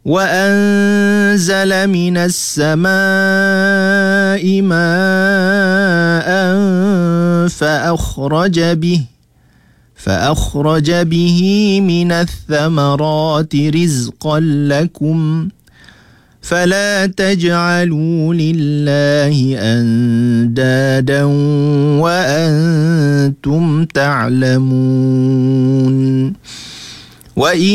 وأنزل من السماء ماء فأخرج به من الثمرات رزقا لكم فلا تجعلوا لله أندادا وأنتم تعلمون.